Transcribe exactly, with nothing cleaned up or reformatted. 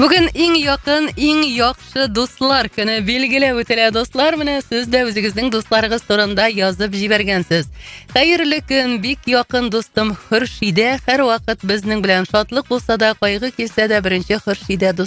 Бүген иң якын, иң яхшы дуслар көне билгеләп үтелә. Дуслар, менә сез дә үзегезнең дусларыгыз турында язып җибәргәнсез. Хәерле көн, бик якын дустым Хөршидә. Һәр вакыт безнең белән шатлык булса да, кайгы килсә дә беренче Хөршидә